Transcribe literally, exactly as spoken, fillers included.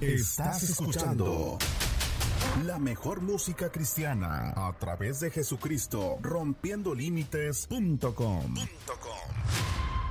Estás escuchando la mejor música cristiana a través de Jesucristo, rompiendo límites punto com.